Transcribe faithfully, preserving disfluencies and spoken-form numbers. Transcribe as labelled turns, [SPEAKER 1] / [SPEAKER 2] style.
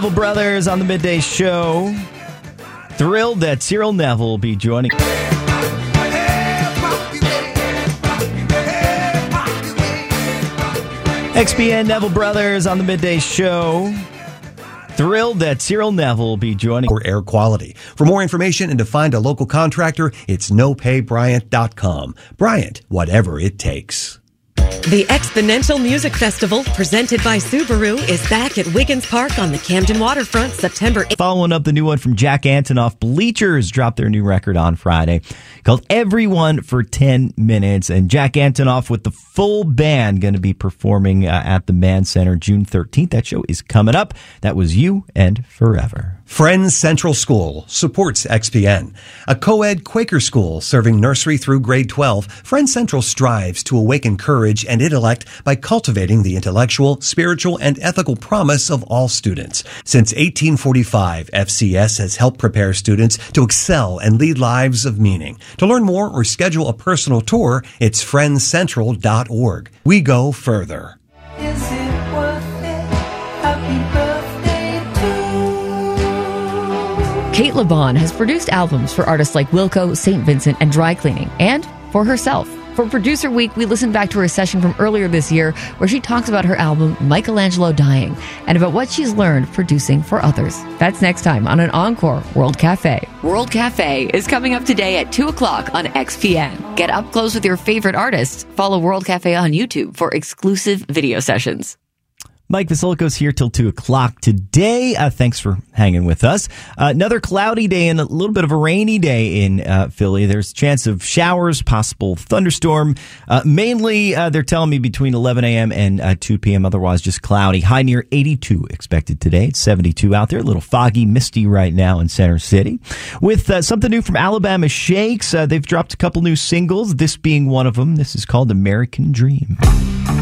[SPEAKER 1] Neville Brothers on the Midday Show. Thrilled that Cyril Neville will be joining. X P N Neville Brothers on the Midday Show. Thrilled that Cyril Neville will be joining.
[SPEAKER 2] For air quality. For more information and to find a local contractor, it's no pay bryant dot com. Bryant, whatever it takes.
[SPEAKER 3] The Exponential Music Festival, presented by Subaru, is back at Wiggins Park on the Camden waterfront September eighth.
[SPEAKER 1] Following up the new one from Jack Antonoff, Bleachers dropped their new record on Friday called Everyone for ten minutes. And Jack Antonoff with the full band going to be performing uh, at the Mann Center June thirteenth. That show is coming up. That was You and Forever.
[SPEAKER 2] Friends Central School supports X P N. A co-ed Quaker school serving nursery through grade twelve, Friends Central strives to awaken courage and intellect by cultivating the intellectual, spiritual, and ethical promise of all students. Since eighteen forty-five, F C S has helped prepare students to excel and lead lives of meaning. To learn more or schedule a personal tour, it's friends central dot org. We go further.
[SPEAKER 4] Is it worth it? Happy birthday to
[SPEAKER 5] Kate LeBon has produced albums for artists like Wilco, Saint Vincent, and Dry Cleaning, and for herself. For Producer Week, we listened back to her session from earlier this year where she talks about her album Michelangelo Dying and about what she's learned producing for others. That's next time on an Encore World Cafe. World Cafe is coming up today at two o'clock on X P N. Get up close with your favorite artists. Follow World Cafe on YouTube for exclusive video sessions.
[SPEAKER 1] Mike Vasilico's here till two o'clock today. Uh, thanks for hanging with us. Uh, another cloudy day and a little bit of a rainy day in uh, Philly. There's a chance of showers, possible thunderstorm. Uh, mainly, uh, they're telling me between eleven a.m. and uh, two p.m. Otherwise, just cloudy. High near eighty-two expected today. It's seventy-two out there. A little foggy, misty right now in Center City. With uh, something new from Alabama Shakes. Uh, they've dropped a couple new singles, this being one of them. This is called American Dream.